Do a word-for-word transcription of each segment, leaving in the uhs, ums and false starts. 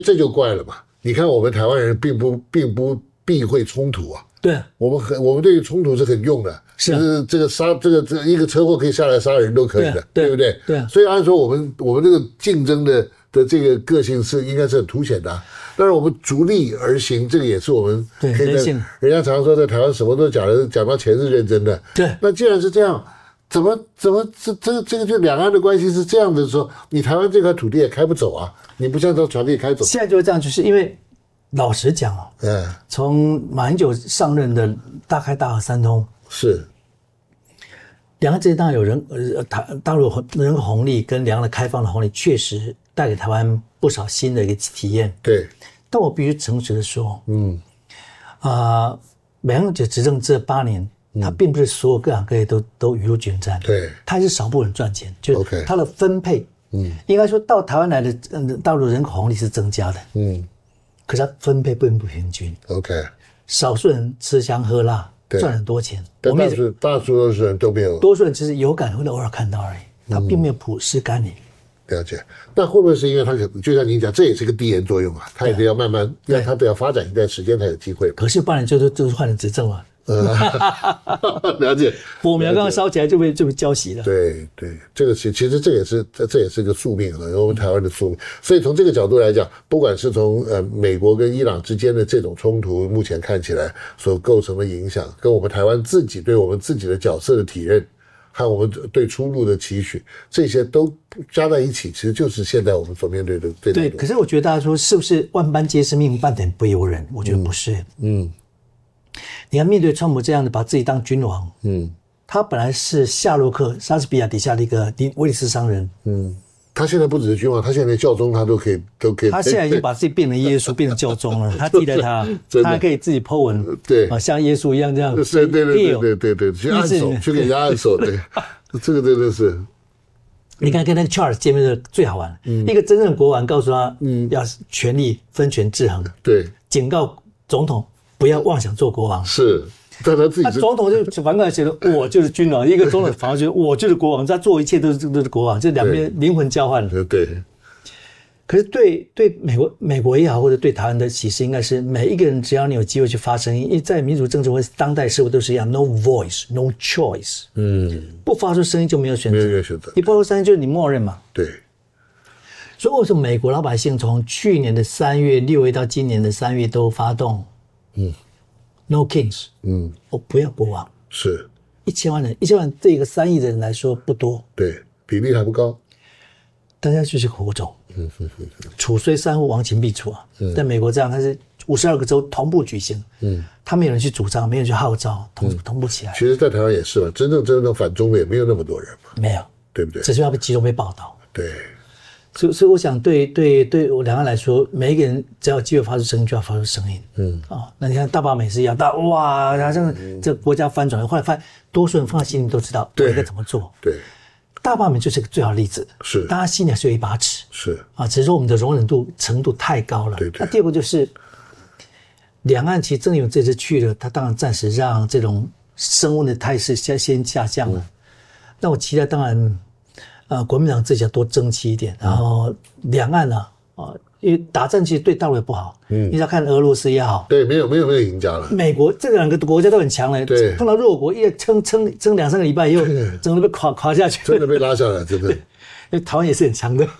这就怪了嘛。你看我们台湾人并不并不避讳冲突啊。 对， 我们很我们对于冲突是很用的， 是、啊、 就是这个杀这个这个一个车祸可以下来杀人都可以的， 对, 对, 对不对？ 对、啊， 所以按说我们我们这个竞争的的这个个性是应该是很凸显的、啊。但是我们逐利而行，这个也是我们可以在人家常说在台湾什么都讲的，讲到钱是认真的。 对， 那既然是这样，怎么怎么这这个这个就两岸的关系是这样的说，你台湾这块土地也开不走啊，你不像到船可以开走。 现在就是这样，就是因为。老实讲啊， 嗯， 从马英九上任的大开大合三通， 是两岸之间当然有人呃大大陆人口红利跟两岸的开放的红利，确实带给台湾不少新的一个体验。 对， 但我必须诚实的说， 嗯， 啊、呃，马英九执政这八年，他并不是所有各行各业都都雨露均沾， 对， 他还是少部分人赚钱，就是他的分配， 嗯， 应该说到台湾来的嗯大陆人口红利是增加的， 嗯。 可是它分配并不平均 ，OK， 少数人吃香喝辣赚很多钱， 但大数大多数人都没有， 多数人只是有感会偶尔看到而已，他并没有普施甘霖。 了解，那会不会是因为他可能就像您讲，这也是个递延作用啊？他也得要慢慢，要他得要发展一段时间才有机会。 可是八年就是就是换了执政嘛。 了解， 火苗刚刚烧起来就被就被浇熄了。 对对，这个其其实这也是这这也是个宿命了，我们台湾的宿命。所以从这个角度来讲，不管是从呃美国跟伊朗之间的这种冲突，目前看起来所构成的影响，跟我们台湾自己对我们自己的角色的体认，和我们对出路的期许，这些都加在一起，其实就是现在我们所面对的对。 对，可是我觉得大家说是不是万般皆是命，半点不由人？我觉得不是。嗯。嗯，你看，面对川普这样的把自己当君王，嗯，他本来是夏洛克、莎士比亚底下的一个威尼斯商人， 嗯，他现在不只是君王，他现在连教宗他都可以，都可以。 他现在已经把自己变成耶稣，变成教宗了。他记得他，他还可以自己 po 文， 对啊，像耶稣一样这样， 对对对对对对，去按手，去给人家按手，对，这个真的是。 你看，跟那个 Charles 见面的最好玩，嗯，一个真正的国王告诉他，嗯，要权力分权制衡， 对， 警告总统。不要妄想做国王， 是，但他自己， 总统就反过来觉得我就是君王，一个总统反而觉得我就是国王，他做一切都是都是国王，这两边灵魂交换了。 对。 可是对对美国美国也好，或者对台湾的启示，应该是每一个人只要你有机会去发声音，因为在民主政治或当代社会都是一样 ，no voice, no choice， 嗯，不发出声音就没有选择， 没有选择， 你不发出声音就是你默认嘛， 对。 所以为什么美国老百姓从去年的三月六月到今年的三月都发动？嗯 ，No Kings， 嗯，我不要国王， 是一千万人，一千万对一个三亿的人来说不多， 对，比例还不高， 大家就是胡诌，嗯嗯嗯，楚虽三户，亡秦必楚啊。嗯，在美国这样，它是五十二个州同步举行，嗯，他没有人去主张，没有人去号召，同、嗯、同步起来。 其实，在台湾也是嘛，真正真正反中的也没有那么多人嘛， 没有， 对不对？ 只是要被集中被报道， 对。 所以，所以我想对，对对对我两岸来说，每一个人只要有机会发出声音，就要发出声音。嗯啊、哦，那你看大罢免是一样，大哇，好像这个国家翻转，后来发现多数人放在心里都知道我应该怎么做。 对， 大罢免就是个最好的例子。 是， 大家心里还是有一把尺。 是啊，只是说我们的容忍度程度太高了。 对对。 那第二个就是，两岸其实正有这次去了，他当然暂时让这种升温的态势先先下降了。嗯、那我期待当然。呃，国民党自己要多争气一点，然后两岸呢、啊，啊，因为打仗其实对大陆也不好，嗯，你要看俄罗斯也好， 对，没有没有没有赢家了。 美国这两个国家都很强了， 对， 碰到弱国，一撑撑撑两三个礼拜，又整个被垮垮下去， 真的被拉下来，真的。 因为台湾也是很强的，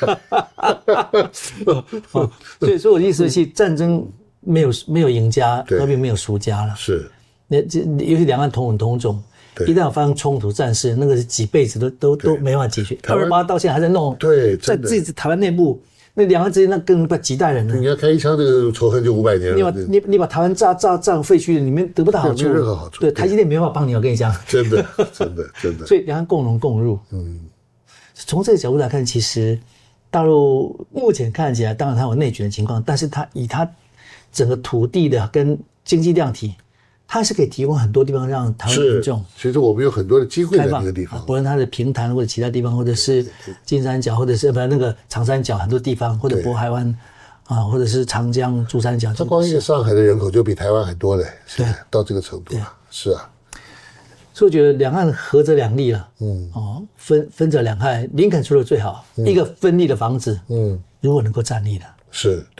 所以说我的意思是，战争没有没有赢家，和平没有输家了， 是。 那这尤其两岸同文同种。一旦有发生冲突战事，那个是几辈子都都都没办法解决。二二八到现在还在弄， 对， 在自己台湾内部，那两岸之间那更不几代人了。 你要开一枪，这个仇恨就五百年了。 你把你你把台湾炸炸炸废墟，里面得不到好处， 没有任何好处。 对，台积电没办法帮你，我跟你讲， 真的真的真的。 所以两岸共荣共入。嗯，从这个角度来看，其实大陆目前看起来，当然它有内卷的情况，但是它以它整个土地的跟经济量体。它是可以提供很多地方让台湾民众， 其实我们有很多的机会在那个地方， 不论它的平潭或者其他地方，或者是金三角，或者是不那个长三角很多地方，或者渤海湾啊，或者是长江、珠三角。 它光一个上海的人口就比台湾还多嘞，对，到这个程度啊，是啊。 所以我觉得两岸合则两利了，嗯，哦，分分则两害。林肯说的最好，嗯、一个分立的房子，嗯，如果能够站立的， 是。